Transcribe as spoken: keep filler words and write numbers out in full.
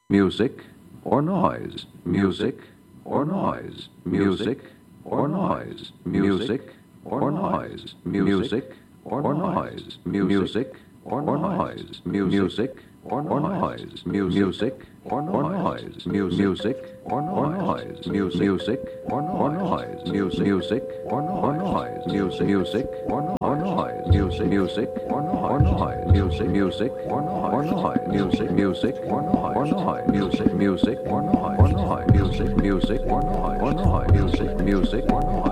music or noise, music or noise, music or noise, music or noise, music or noise, music or noise, music or noise, music or noise, music or noise, music or noise, music or noise, music, music or noise, music, music or noise, music, music or noise, music, music or noise, music, music or noise, music, music or noise, music, music or noise.